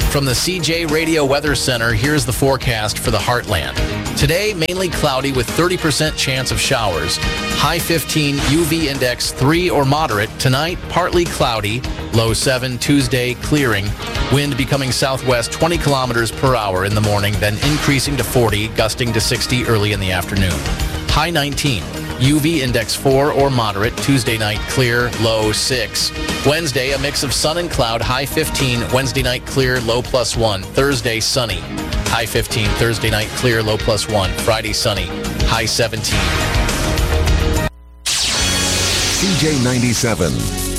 From the CJ Radio Weather Center, here's the forecast for the Heartland. Today, mainly cloudy with 30% chance of showers. High 15, UV index 3 or moderate. Tonight, partly cloudy. Low 7, Tuesday, clearing. Wind becoming southwest 20 kilometers per hour in the morning, then increasing to 40, gusting to 60 early in the afternoon. High 19, UV index 4 or moderate. Tuesday night, clear. Low 6. Wednesday, a mix of sun and cloud. High 15. Wednesday night, clear. Low +1. Thursday, sunny. High 15. Thursday night, clear. Low +1. Friday, sunny. High 17. CJ 97.